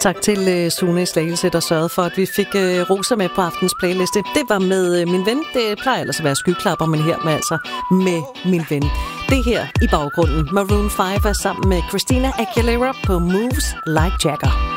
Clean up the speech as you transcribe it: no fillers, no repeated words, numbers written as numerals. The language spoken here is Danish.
Tak til Sune Slagelse, der sørgede for, at vi fik roser med på aftens playliste. Det var med Min Ven. Det plejer ellers at være skyklapper, men her med altså med Min Ven. Det her i baggrunden. Maroon 5 er sammen med Christina Aguilera på Moves Like Jagger.